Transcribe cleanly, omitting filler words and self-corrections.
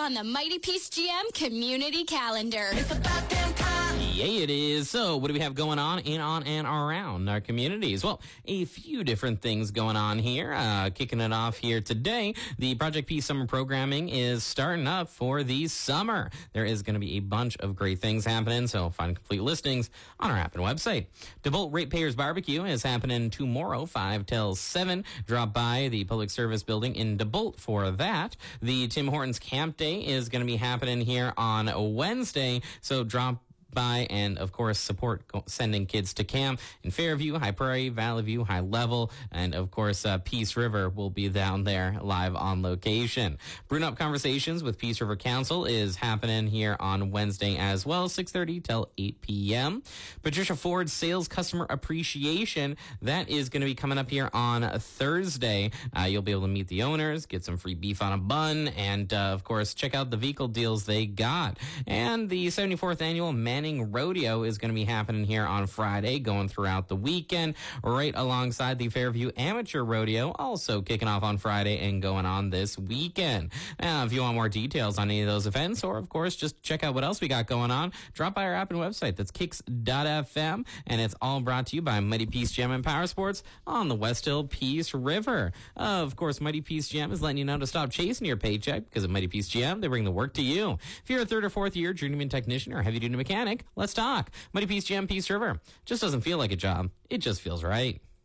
on the Mighty Peace GM community calendar. It's about damn time. Yeah, it is. So what do we have going on in, on, and around our communities? Well, a few different things going on here. Kicking it off here today, the Project Peace summer programming is starting up for the summer. There is going to be a bunch of great things happening, so find complete listings on our app and website. DeBolt Ratepayers Barbecue is happening tomorrow, 5 till 7. Drop by the Public Service Building in DeBolt for that. The Tim Hortons Camp Day is going to be happening here on Wednesday, so drop by and, of course, support sending kids to camp in Fairview, High Prairie, Valley View, High Level, and, of course, Peace River will be down there live on location. Brewing Up Conversations with Peace River Council is happening here on Wednesday as well, 6:30 till 8 p.m. Patricia Ford Sales Customer Appreciation, that is going to be coming up here on Thursday. You'll be able to meet the owners, get some free beef on a bun, and, of course, check out the vehicle deals they got. And the 74th Annual Manning Rodeo is going to be happening here on Friday, going throughout the weekend, right alongside the Fairview Amateur Rodeo, also kicking off on Friday and going on this weekend. Now, if you want more details on any of those events, or of course, just check out what else we got going on, drop by our app and website. That's kicks.fm, and it's all brought to you by Mighty Peace Gym and Power Sports on the West Hill Peace River. Of course, Mighty Peace Gym is letting you know to stop chasing your paycheck, because at Mighty Peace Gym, they bring the work to you. If you're a third or fourth year journeyman technician or heavy duty mechanic, let's talk. Mighty Peace Gym, Peace River. Just doesn't feel like a job. It just feels right.